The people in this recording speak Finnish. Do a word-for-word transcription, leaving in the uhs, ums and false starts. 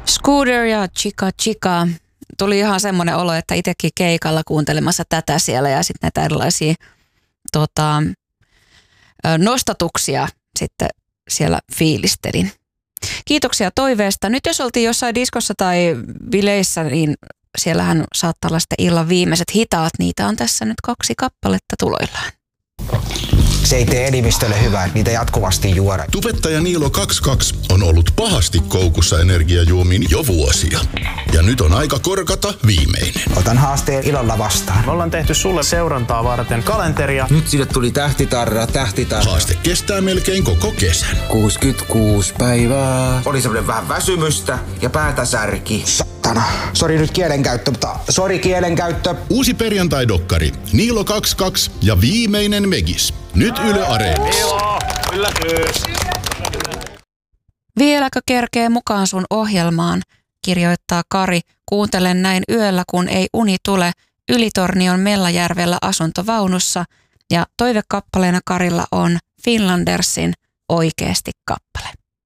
Scooter ja Chica Chica. Tuli ihan semmoinen olo, että itsekin keikalla kuuntelemassa tätä siellä ja sitten näitä erilaisia tota, nostatuksia sitten siellä fiilistelin. Kiitoksia toiveesta. Nyt jos oltiin jossain diskossa tai bileissä, niin siellähän saattaa olla sitten illan viimeiset hitaat. Niitä on tässä nyt kaksi kappaletta tuloillaan. Se ei tee elimistölle hyvää, niitä jatkuvasti juoda. Tubettaja Niilo kaksikymmentäkaksi on ollut pahasti koukussa energiajuomiin jo vuosia. Ja nyt on aika korkata viimeinen. Otan haasteen ilolla vastaan. Me ollaan tehty sulle seurantaa varten kalenteria. Nyt sille tuli tähtitarra, tähtitarra. Haaste kestää melkein koko kesän. kuusikymmentäkuusi päivää. Oli semmoinen vähän väsymystä ja päätä särki. Saatana. Sori nyt kielenkäyttö, mutta sori kielenkäyttö. Uusi perjantai-dokkari Niilo kaksikymmentäkaksi ja viimeinen Megis. Nyt Yle Areenassa. Vieläkö kerkee mukaan sun ohjelmaan, kirjoittaa Kari. Kuuntelen näin yöllä, kun ei uni tule. Ylitornion Mellajärvellä asuntovaunussa. Ja toivekappaleena Karilla on Finlandersin Oikeesti kappale.